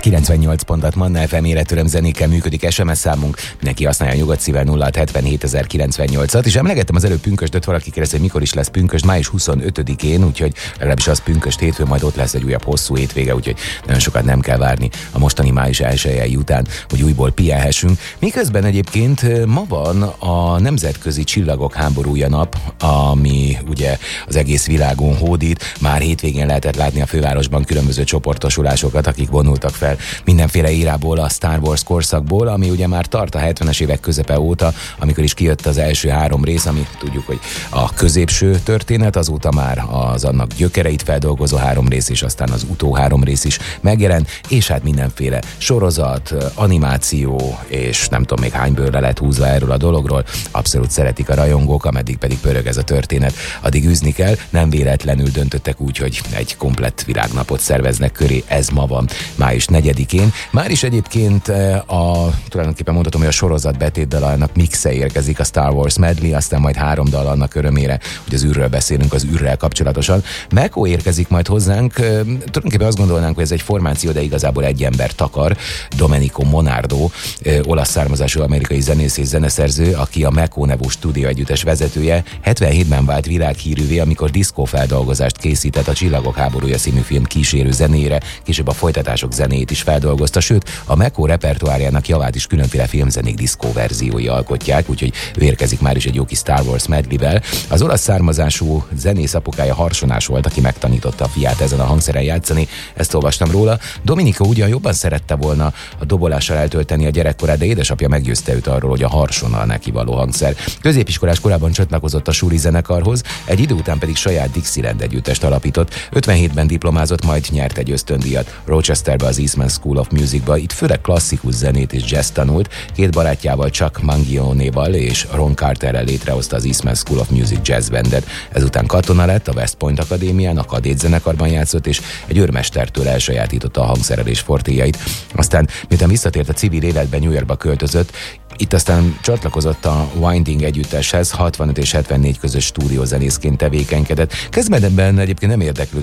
98 pontat Manna FM életöröm zenékkel működik SMS számunk. Mindenki használja nyugodt szívvel 0677 és emlegettem az előbb pünkösdöt, valaki kérdezi, hogy mikor is lesz pünkösd, május 25-én, úgyhogy legalábbis az pünkösd hétfő, majd ott lesz egy újabb hosszú hétvége, úgyhogy nagyon sokat nem kell várni a mostani május 1-i után, hogy újból pihenhessünk. Miközben egyébként ma van a Nemzetközi Csillagok Háborúja nap, ami ugye az egész világon hódít. Már hétvégén lehetett látni a fővárosban különböző csoportosulásokat, akik vonultak fel mindenféle érából, a Star Wars korszakból, ami ugye már tart a 70-es évek közepe óta, amikor is kijött az első 3 rész, ami tudjuk, hogy a középső történet, azóta már az annak gyökereit feldolgozó 3 rész, és aztán az utó 3 rész is megjelent, és hát mindenféle sorozat, animáció, és nem tudom még hány bőrre lett húzva erről a dologról. Abszolút szeretik a rajongók, ameddig pedig pörög ez a történet, addig űzni kell. Nem véletlenül döntöttek úgy, hogy egy komplett világnapot szerveznek köré, ez ma van, május 4-én. Már is egyébként tulajdonképpen mondhatom, hogy a sorozat betétdalának mixe érkezik, a Star Wars Medley, aztán majd 3 dal annak örömére, hogy az űrről beszélünk, az űrrel kapcsolatosan. Meko érkezik majd hozzánk, tulajdonképpen azt gondolnánk, hogy ez egy formáció, de igazából egy ember takar, Domenico Monardo, olasz származású amerikai zenész és zeneszerző, aki a Meko nevű stúdió együttes vezetője. 77-ben vált világhírűvé, amikor diszkófeldolgozást készített a Csillagok háborúja című film kísérő zenére, később a folytatások zenéjét is feldolgozta, sőt a Meko repertoárjának javát is különféle filmzenék diszkó verziói alkotják, úgyhogy ő érkezik már is egy jó kis Star Wars medleyvel. Az olasz származású zenész apukája harsonás volt, aki megtanította a fiát ezen a hangszeren játszani, ezt olvastam róla. Domenico ugyan jobban szerette volna a dobolással eltölteni a gyerekkorát, de édesapja meggyőzte őt arról, hogy a harson a neki való hangszer. Középiskolás korában csatlakozott a Suri zenekarhoz, egy idő után pedig saját Dixieland együttest alapított. 57-ben diplomázott, majd nyert egy ösztöndíjat Rochesterbe, az Eastman School of Musicba. Itt főleg klasszikus zenét és jazz tanult. 2 barátjával, Chuck Mangione-val és Ron Carterrel létrehozta az Eastman School of Music Jazz Bandet. Ezután katona lett, a West Point Akadémián, a kadétzenekarban játszott, és egy őrmestertől elsajátította a hangszerelés fortéjait. Aztán, miután visszatért a civil életbe, New Yorkba költözött, itt aztán csatlakozott a Winding együtteshez, 65 és 74 közös stúdiózenészként tevékenykedett. Kezdetben egyébként nem érdeklődött